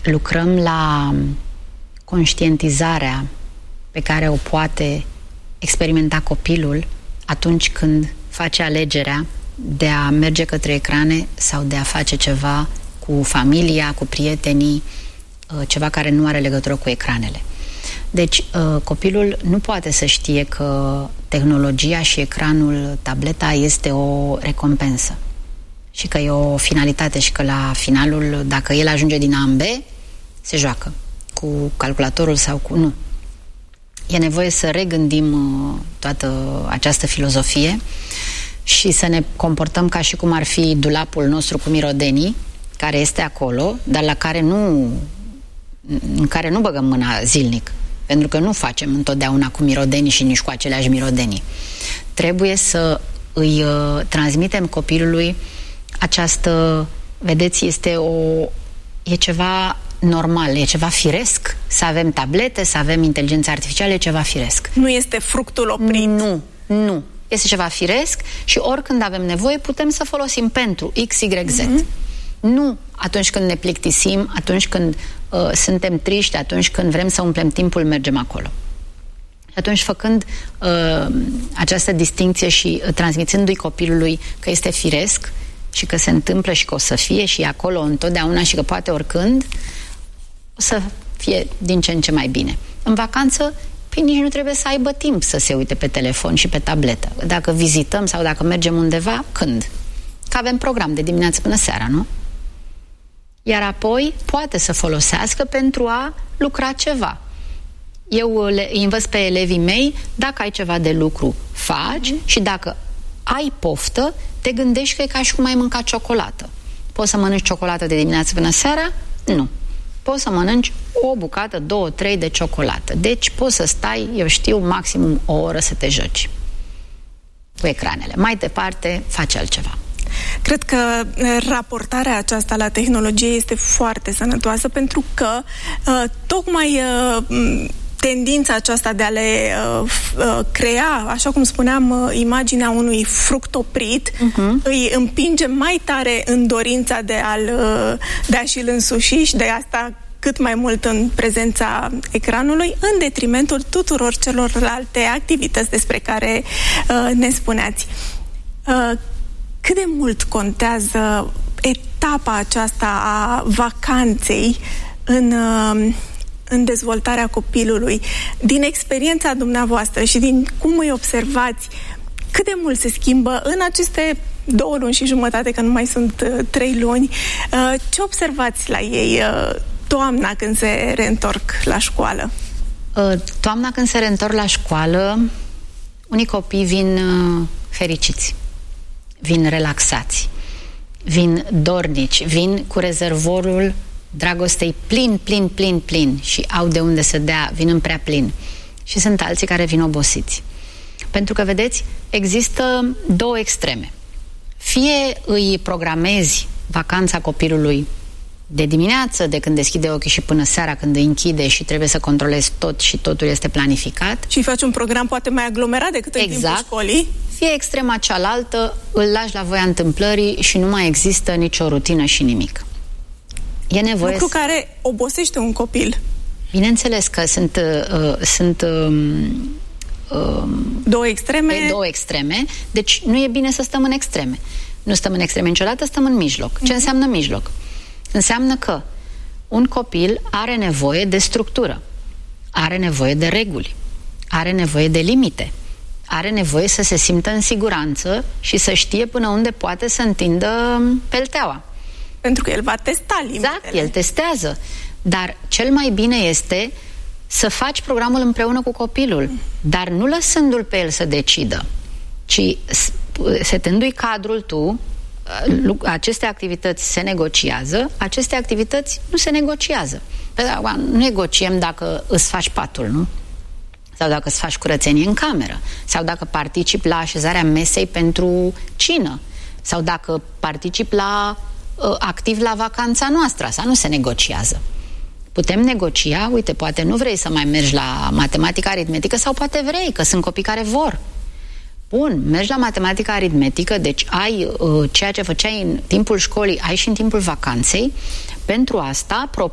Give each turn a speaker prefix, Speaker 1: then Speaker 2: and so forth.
Speaker 1: lucrăm la conștientizarea pe care o poate experimenta copilul atunci când face alegerea de a merge către ecrane sau de a face ceva cu familia, cu prietenii, ceva care nu are legătură cu ecranele. Deci, copilul nu poate să știe că tehnologia și ecranul, tableta, este o recompensă și că e o finalitate și că la finalul, dacă el ajunge din A în B, se joacă cu calculatorul sau cu... Nu. E nevoie să regândim toată această filozofie și să ne comportăm ca și cum ar fi dulapul nostru cu mirodenii, care este acolo, dar în care nu băgăm mâna zilnic, pentru că nu facem întotdeauna cu mirodenii și nici cu aceleași mirodenii. Trebuie să îi transmitem copilului această, vedeți, e ceva normal, e ceva firesc să avem tablete, să avem inteligență artificială, e ceva firesc.
Speaker 2: Nu este fructul oprit.
Speaker 1: Nu. Este ceva firesc și oricând avem nevoie putem să folosim pentru X, Y, Z. Nu atunci când ne plictisim, atunci când suntem triști, atunci când vrem să umplem timpul, mergem acolo. Și atunci, făcând această distincție și transmițându-i copilului că este firesc și că se întâmplă și că o să fie și acolo întotdeauna și că poate oricând, o să fie din ce în ce mai bine. În vacanță, nici nu trebuie să aibă timp să se uite pe telefon și pe tabletă. Dacă vizităm sau dacă mergem undeva, când? Că avem program de dimineață până seara, nu? Iar apoi poate să folosească pentru a lucra ceva. Eu îi învăț pe elevii mei, dacă ai ceva de lucru, faci, și dacă ai poftă, te gândești că e ca și cum ai mâncat ciocolată. Poți să mănânci ciocolată de dimineață până seara? Nu. Poți să mănânci o bucată, 2-3 de ciocolată. Deci poți să stai, eu știu, maximum o oră să te joci cu ecranele. Mai departe, faci altceva.
Speaker 2: Cred că raportarea aceasta la tehnologie este foarte sănătoasă, pentru că tocmai tendința aceasta de a le crea, așa cum spuneam, imaginea unui fruct oprit, îi împinge mai tare în dorința de a și-l însuși și de asta cât mai mult în prezența ecranului, în detrimentul tuturor celorlalte activități despre care ne spuneați. Cât de mult contează etapa aceasta a vacanței în dezvoltarea copilului? Din experiența dumneavoastră și din cum îi observați, cât de mult se schimbă în aceste 2 luni și jumătate, că nu mai sunt 3 luni, ce observați la ei toamna când se reîntorc la școală?
Speaker 1: Toamna când se reîntorc la școală, unii copii vin fericiți, vin relaxați, vin dornici, vin cu rezervorul dragostei plin și au de unde să dea, vin în prea plin. Și sunt alții care vin obosiți. Pentru că, vedeți, există 2 extreme. Fie îi programezi vacanța copilului de dimineață, de când deschide ochii și până seara când îi închide și trebuie să controlezi tot și totul este planificat.
Speaker 2: Și faci un program poate mai aglomerat decât în timpul școlii.
Speaker 1: Fie extrema cealaltă, îl lași la voia întâmplării și nu mai există nicio rutină și nimic. E nevoie
Speaker 2: lucru care obosește un copil.
Speaker 1: Bineînțeles că sunt
Speaker 2: 2 extreme.
Speaker 1: 2 extreme, deci nu e bine să stăm în extreme. Nu stăm în extreme niciodată, stăm în mijloc. Ce înseamnă mijloc? Înseamnă că un copil are nevoie de structură, are nevoie de reguli, are nevoie de limite, are nevoie să se simtă în siguranță și să știe până unde poate să întindă pelteaua.
Speaker 2: Pentru că el va testa limitele.
Speaker 1: Exact, el testează. Dar cel mai bine este să faci programul împreună cu copilul, dar nu lăsându-l pe el să decidă, ci setându-i cadrul tu. Aceste activități se negociază, aceste activități nu se negociază. Nu negociem dacă îți faci patul, nu? Sau dacă îți faci curățenie în cameră, sau dacă participi la așezarea mesei pentru cină, sau dacă participi activ la vacanța noastră. Asta nu se negociază. Putem negocia, uite, poate nu vrei să mai mergi la matematică aritmetică sau poate vrei, că sunt copii care vor. Bun, mergi la matematică aritmetică, deci ai ceea ce făceai în timpul școlii, ai și în timpul vacanței. Pentru asta